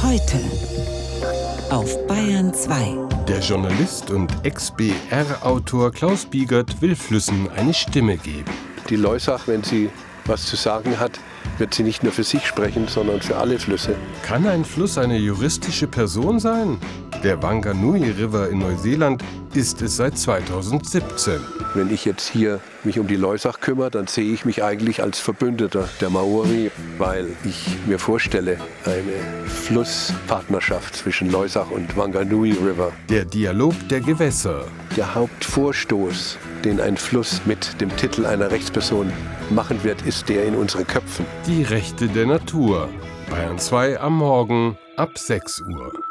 Heute auf Bayern 2. Der Journalist und Ex-BR-Autor Klaus Biegert will Flüssen eine Stimme geben. Die Loisach, wenn sie was zu sagen hat, wird sie nicht nur für sich sprechen, sondern für alle Flüsse. Kann ein Fluss eine juristische Person sein? Der Wanganui River in Neuseeland ist es seit 2017. Wenn ich jetzt hier mich um die Loisach kümmere, dann sehe ich mich eigentlich als Verbündeter der Maori, weil ich mir vorstelle, eine Flusspartnerschaft zwischen Loisach und Wanganui River. Der Dialog der Gewässer. Der Hauptvorstoß, den ein Fluss mit dem Titel einer Rechtsperson machen wird, ist der in unseren Köpfen. Die Rechte der Natur. Bayern 2 am Morgen ab 6 Uhr.